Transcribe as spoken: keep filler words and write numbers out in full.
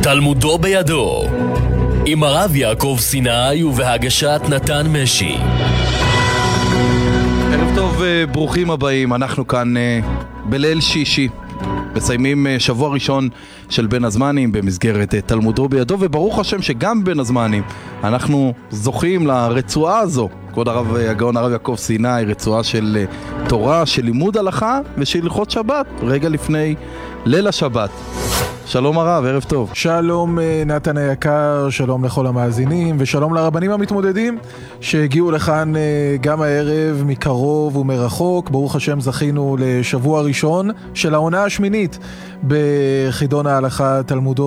תלמודו בידו עם הרב יעקב סיני ובהגשת נתן משי. ערב טוב, ברוכים הבאים. אנחנו כאן בליל שישי מסיימים שבוע ראשון של בין הזמנים במסגרת תלמודו בידו, וברוך השם שגם בין הזמנים אנחנו זוכים לרצועה הזו, כבוד הרב הגאון הרב יעקב סיני, רצועה של תורה, של לימוד הלכה ושל הלכות שבת רגע לפני ליל השבת. שלום הרב, ערב טוב. שלום נתן היקר, שלום לכל המאזינים ושלום לרבנים המתמודדים שהגיעו לכאן גם הערב מקרוב ומרחוק. ברוך השם זכינו לשבוע ראשון של העונה השמינית בחידון ההלכה תלמודו